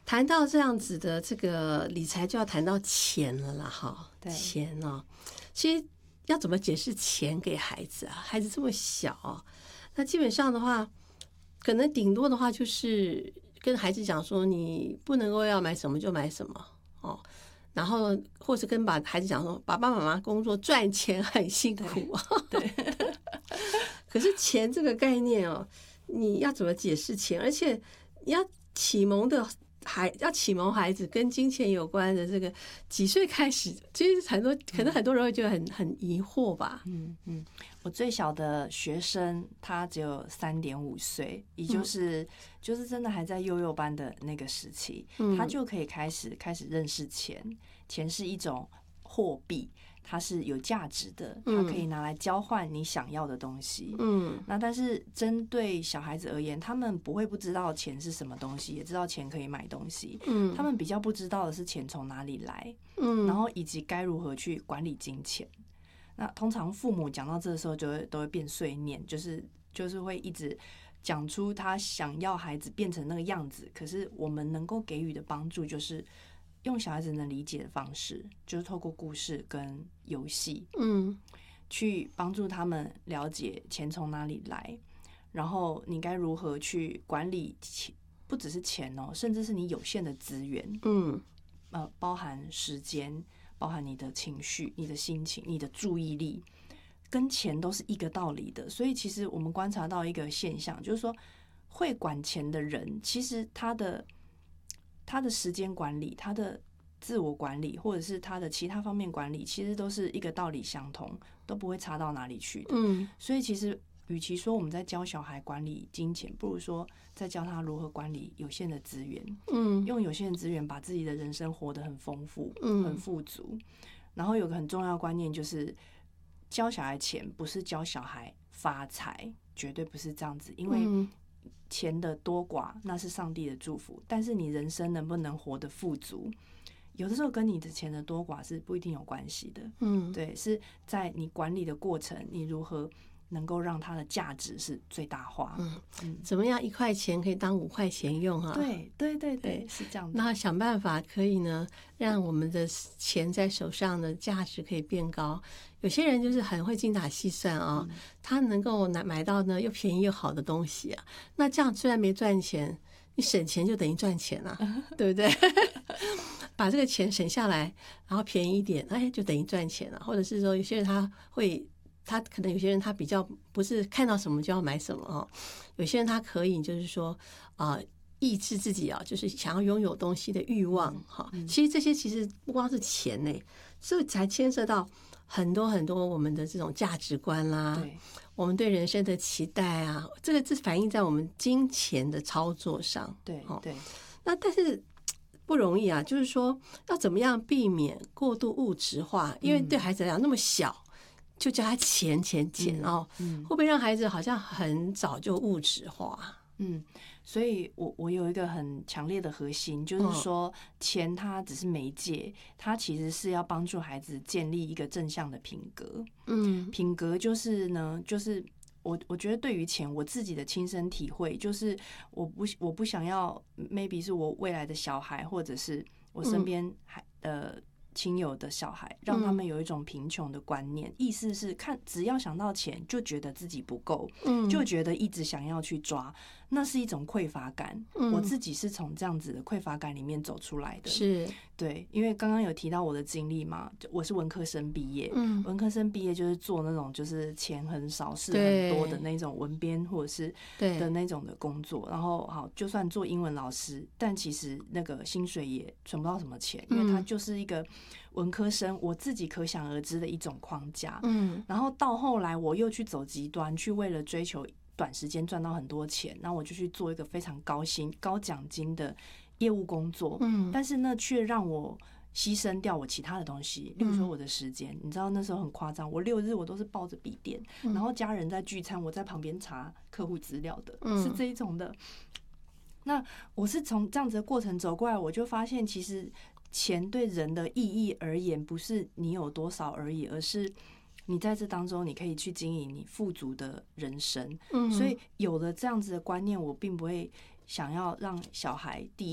谈到这样子的这个理财，就要谈到钱了啦，哈，钱哦，其实要怎么解释钱给孩子啊？孩子这么小，那基本上的话，可能顶多的话就是跟孩子讲说，你不能够要买什么就买什么哦，然后或是跟孩子讲说，爸爸妈妈工作赚钱很辛苦， 对。 可是钱这个概念哦，你要怎么解释钱？而且你要启蒙孩子跟金钱有关的这个几岁开始，其实可能很多人会觉得很疑惑吧。 我最小的学生他只有3.5岁，也就是真的还在幼幼班的那个时期，他就可以开始认识钱。钱是一种货币，它是有价值的，它可以拿来交换你想要的东西。那但是针对小孩子而言，他们不知道钱是什么东西，也知道钱可以买东西。他们比较不知道的是钱从哪里来，然后以及该如何去管理金钱。那通常父母讲到这个时候都会变碎念，就是会一直讲出他想要孩子变成那个样子。可是我们能够给予的帮助就是用小孩子能理解的方式，就是透过故事跟游戏，去帮助他们了解钱从哪里来，然后你该如何去管理钱，不只是钱哦，甚至是你有限的资源，包含时间，包含你的情绪、你的心情、你的注意力，跟钱都是一个道理的。所以其实我们观察到一个现象，就是说会管钱的人，其实他的时间管理、他的自我管理，或者是他的其他方面管理，其实都是一个道理相同，都不会差到哪里去的。所以其实与其说我们在教小孩管理金钱，不如说在教他如何管理有限的资源。用有限的资源把自己的人生活得很丰富、很富足。然后有个很重要的观念就是，教小孩钱不是教小孩发财，绝对不是这样子，因为钱的多寡那是上帝的祝福，但是你人生能不能活得富足，有的时候跟你的钱的多寡是不一定有关系的。对，是在你管理的过程，你如何能够让它的价值是最大化。 怎么样1块钱可以当5块钱用啊？ 对，是这样的。 那想办法可以呢，让我们的钱在手上的价值可以变高。有些人就是很会精打细算啊，他能够买到呢又便宜又好的东西啊。那这样虽然没赚钱，你省钱就等于赚钱啊，对不对？把这个钱省下来，然后便宜一点，就等于赚钱了。或者是说，有些人他可能有些人他比较不是看到什么就要买什么哦，有些人他可以就是说抑制自己就是想要拥有东西的欲望哈。其实这些其实不光是钱呢，所以才牵涉到很多很多我们的这种价值观啦，我们对人生的期待啊，这反映在我们金钱的操作上。 对。 那但是不容易啊，就是说要怎么样避免过度物质化，因为对孩子来讲那么小。就叫他钱会不会让孩子好像很早就物质化？ 所以我有一个很强烈的核心，就是说钱它只是媒介，它其实是要帮助孩子建立一个正向的品格。品格就是呢，就是我觉得对于钱，我自己的亲身体会就是，我不想要 maybe 是我未来的小孩，或者是我身边亲友的小孩，让他们有一种贫穷的观念，意思是只要想到钱就觉得自己不够，就觉得一直想要去抓，那是一种匮乏感。我自己是从这样子的匮乏感里面走出来的。 是， 对，因为刚刚有提到我的经历嘛，我是文科生毕业，文科生毕业就是做那种就是钱很少事很多的那种文编或者是的那种的工作，然后好就算做英文老师，但其实那个薪水也存不到什么钱，因为它就是一个文科生我自己可想而知的一种框架。然后到后来我又去走极端，去为了追求短时间赚到很多钱，然后我就去做一个非常高薪高奖金的业务工作。但是呢却让我牺牲掉我其他的东西，例如说我的时间。你知道那时候很夸张，我6日我都是抱着笔电，然后家人在聚餐，我在旁边查客户资料的，是这一种的。那我是从这样子的过程走过来，我就发现其实钱对人的意义而言，不是你有多少而已，而是你在这当中你可以去经营你富足的人生。所以有了这样子的观念，我并不会想要让小孩第